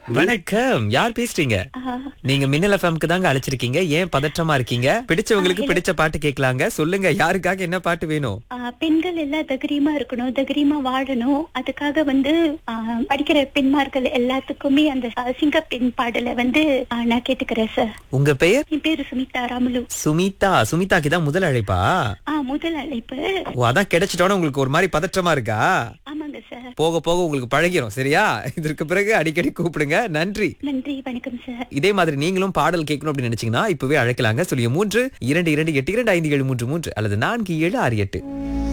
வணக்கம். யார் பேசுறீங்க? நீங்க மின்னல் எஃப்எம்க்கு தாங்க அழைச்சிருக்கீங்க. ஏன் பதற்றமா இருக்கீங்க? பிடிச்சவங்களுக்கு பிடிச்ச பாட்டு கேட்கலாங்க. சொல்லுங்க, யாருக்காக என்ன பாட்டு வேணும்? பெண்கள் எல்லாம் தைரியமா இருக்கணும், தைரியமா வாழணும். அதுக்காக படிக்கிற பெண்மார்கள் எல்லாத்துக்குமே அந்த சிங்க பெண் பாடலை நான் கேட்டுக்கிறேன் சார். உங்க பெயர்? என் பேரு சுமிதா ராமுலு. சுமிதாக்கு தான் முதல் அழைப்பா? முதல் அழைப்பு. ஓ, அதான் கிடைச்சிட்டோன்னு உங்களுக்கு ஒரு மாதிரி பதற்றமா இருக்கா? ஆமாங்க சார். போக போக உங்களுக்கு பழகிரும், சரியா? இதற்கு பிறகு அடிக்கடி கூப்பிடுங்க. நன்றி. நன்றி, வணக்கம் சார். இதே மாதிரி நீங்களும் பாடல் கேட்கணும் அப்படின்னு நினைச்சீங்கன்னா இப்பவே அழைக்கலாங்க. 3 2 2 8 2 5 7 3 3 அல்லது 4 7 6 8.